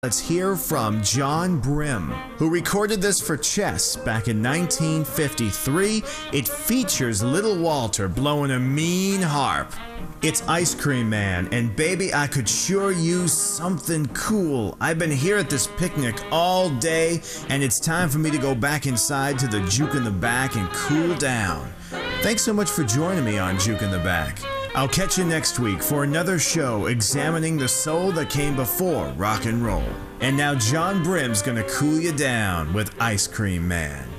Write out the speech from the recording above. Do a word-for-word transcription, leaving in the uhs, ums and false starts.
Let's hear from John Brim, who recorded this for Chess back in nineteen fifty-three. It features Little Walter blowing a mean harp. It's Ice Cream Man, and baby, I could sure use something cool. I've been here at this picnic all day, and it's time for me to go back inside to the Juke in the Back and cool down. Thanks so much for joining me on Juke in the Back. I'll catch you next week for another show examining the soul that came before rock and roll. And now John Brim's gonna cool you down with Ice Cream Man.